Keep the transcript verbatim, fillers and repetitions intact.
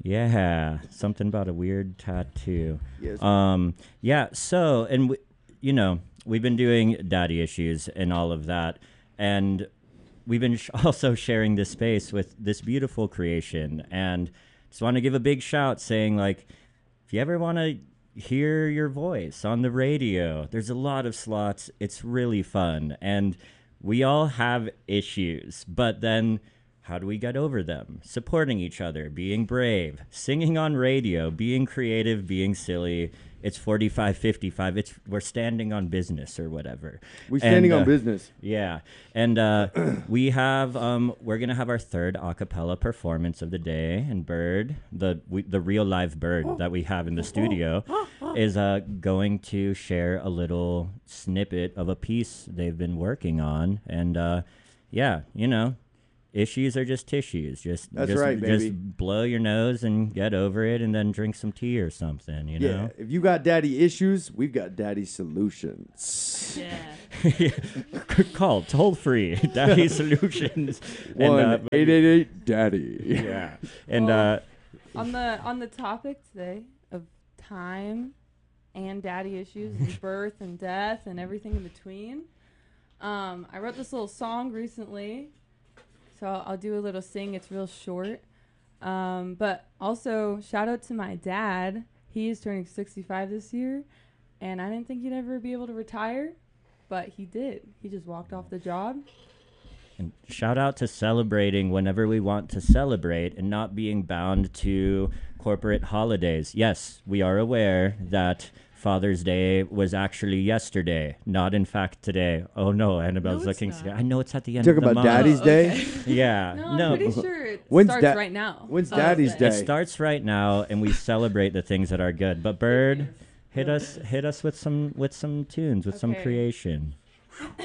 Yeah, something about a weird tattoo. Yes. Um, yeah. So, and we, you know, we've been doing daddy issues and all of that, and we've been sh- also sharing this space with this beautiful creation. And just want to give a big shout, saying like, if you ever want to hear your voice on the radio, there's a lot of slots. It's really fun, and we all have issues, but then how do we get over them? Supporting each other, being brave, singing on radio, being creative, being silly. It's forty-five fifty-five. It's we're standing on business or whatever. We're standing And, on uh, business. Yeah. And uh, we have um, we're gonna have our third a cappella performance of the day, and Bird, the we, the real live Bird that we have in the studio, is uh, going to share a little snippet of a piece they've been working on. And uh, yeah, you know, issues are just tissues. Just That's just, right, baby. Just blow your nose and get over it, and then drink some tea or something. You Yeah. know. If you got daddy issues, we've got daddy solutions. Yeah. Call toll free Daddy Solutions. And, One uh, eight eight eight daddy. yeah. And Well, uh, on the on the topic today of time and daddy issues and birth and death and everything in between, um, I wrote this little song recently, so I'll, I'll do a little sing. It's real short, um, but also shout out to my dad. He is turning sixty-five this year, and I didn't think he'd ever be able to retire, but he did. He just walked off the job. and shout out to celebrating whenever we want to celebrate and not being bound to corporate holidays. Yes, we are aware that Father's Day was actually yesterday, not in fact today. Oh no, Annabelle's No, it's looking. not. I know it's at the end Talk of the about month. Daddy's Oh, Day. okay. Yeah. No, no. I'm pretty sure it When's starts da- right now. when's Oh, Daddy's okay. It Day? starts right now, and we celebrate the things that are good. But Bird, hit us, hit us with some with some tunes, with some Okay. creation.